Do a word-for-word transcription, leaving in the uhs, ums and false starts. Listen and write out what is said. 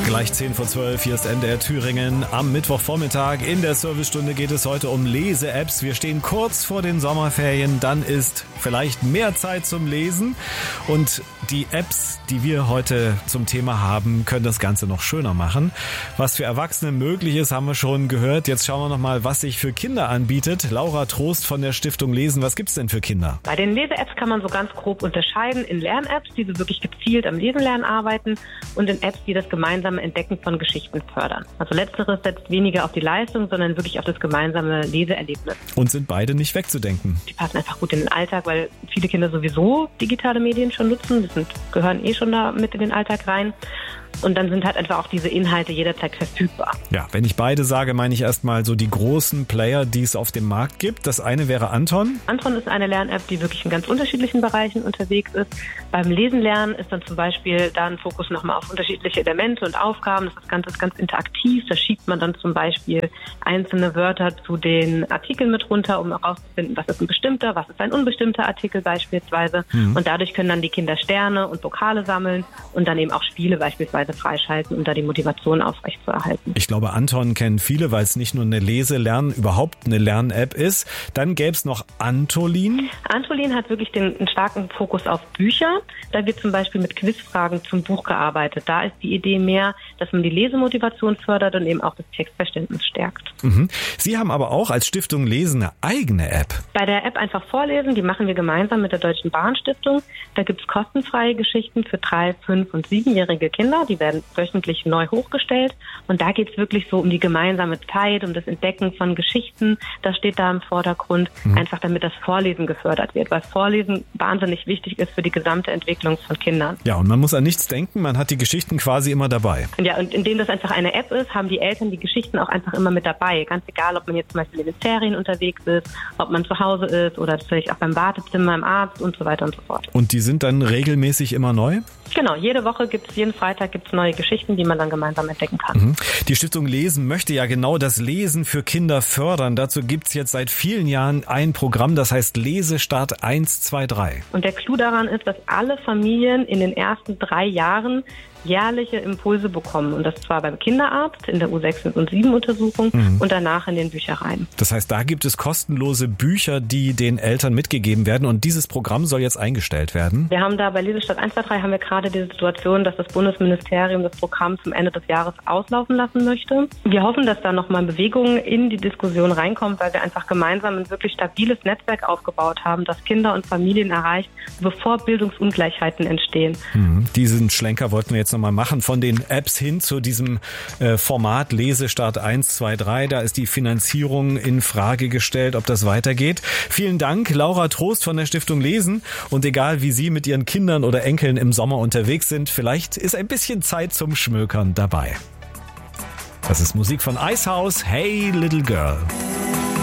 Gleich zehn vor zwölf, hier ist N D R Thüringen. Am Mittwochvormittag in der Servicestunde geht es heute um Lese-Apps. Wir stehen kurz vor den Sommerferien, dann ist vielleicht mehr Zeit zum Lesen. Und die Apps, die wir heute zum Thema haben, können das Ganze noch schöner machen. Was für Erwachsene möglich ist, haben wir schon gehört. Jetzt schauen wir nochmal, was sich für Kinder anbietet. Laura Trost von der Stiftung Lesen, was gibt's denn für Kinder? Bei den Lese-Apps kann man so ganz grob unterscheiden in Lern-Apps, die so wirklich gezielt am Lesenlernen arbeiten, und in Apps, die das gemeinsame Entdecken von Geschichten fördern. Also letzteres setzt weniger auf die Leistung, sondern wirklich auf das gemeinsame Leseerlebnis. Und sind beide nicht wegzudenken? Die passen einfach gut in den Alltag, weil viele Kinder sowieso digitale Medien schon nutzen. Das sind, gehören eh schon da mit in den Alltag rein. Und dann sind halt einfach auch diese Inhalte jederzeit verfügbar. Ja, wenn ich beide sage, meine ich erstmal so die großen Player, die es auf dem Markt gibt. Das eine wäre Anton. Anton ist eine Lern-App, die wirklich in ganz unterschiedlichen Bereichen unterwegs ist. Beim Lesen lernen ist dann zum Beispiel da ein Fokus nochmal auf unterschiedliche Elemente und Aufgaben. Das Ganze ist ganz interaktiv. Da schiebt man dann zum Beispiel einzelne Wörter zu den Artikeln mit runter, um herauszufinden, was ist ein bestimmter, was ist ein unbestimmter Artikel beispielsweise. Mhm. Und dadurch können dann die Kinder Sterne und Pokale sammeln und dann eben auch Spiele beispielsweise freischalten, um da die Motivation aufrechtzuerhalten. Ich glaube, Anton kennen viele, weil es nicht nur eine Lese-Lern, überhaupt eine Lern-App ist. Dann gäbe es noch Antolin. Antolin hat wirklich den einen starken Fokus auf Bücher. Da wird zum Beispiel mit Quizfragen zum Buch gearbeitet. Da ist die Idee mehr, dass man die Lesemotivation fördert und eben auch das Textverständnis stärkt. Mhm. Sie haben aber auch als Stiftung Lesen eine eigene App. Bei der App einfach vorlesen, die machen wir gemeinsam mit der Deutschen Bahnstiftung. Da gibt es kostenfreie Geschichten für drei, fünf und siebenjährige Kinder. Die werden wöchentlich neu hochgestellt. Und da geht es wirklich so um die gemeinsame Zeit, um das Entdecken von Geschichten. Das steht da im Vordergrund, mhm. einfach damit das Vorlesen gefördert wird, weil Vorlesen wahnsinnig wichtig ist für die gesamte Entwicklung von Kindern. Ja, und man muss an nichts denken, man hat die Geschichten quasi immer dabei. Ja, und indem das einfach eine App ist, haben die Eltern die Geschichten auch einfach immer mit dabei. Ganz egal, ob man jetzt zum Beispiel in den Ferien unterwegs ist, ob man zu Hause ist oder vielleicht auch beim Wartezimmer, im Arzt und so weiter und so fort. Und die sind dann regelmäßig immer neu? Genau, jede Woche gibt es, jeden Freitag gibt es neue Geschichten, die man dann gemeinsam entdecken kann. Mhm. Die Stiftung Lesen möchte ja genau das Lesen für Kinder fördern. Dazu gibt es jetzt seit vielen Jahren ein Programm, das heißt Lesestart eins, zwei, drei. Und der Clou daran ist, dass alle Familien in den ersten drei Jahren jährliche Impulse bekommen. Und das zwar beim Kinderarzt in der U sechs und sieben Untersuchung mhm. und danach in den Büchereien. Das heißt, da gibt es kostenlose Bücher, die den Eltern mitgegeben werden. Und dieses Programm soll jetzt eingestellt werden. Wir haben da bei Lesestart eins, zwei, drei haben wir gerade die Situation, dass das Bundesministerium das Programm zum Ende des Jahres auslaufen lassen möchte. Wir hoffen, dass da nochmal Bewegungen in die Diskussion reinkommt, weil wir einfach gemeinsam ein wirklich stabiles Netzwerk aufgebaut haben, das Kinder und Familien erreicht, bevor Bildungsungleichheiten entstehen. Mhm. Diesen Schlenker wollten wir jetzt nochmal machen, von den Apps hin zu diesem äh, Format Lesestart eins, zwei, drei. Da ist die Finanzierung in Frage gestellt, ob das weitergeht. Vielen Dank, Laura Trost von der Stiftung Lesen. Und egal, wie Sie mit Ihren Kindern oder Enkeln im Sommer unterwegs sind, vielleicht ist ein bisschen Zeit zum Schmökern dabei. Das ist Musik von Icehouse, Hey Little Girl.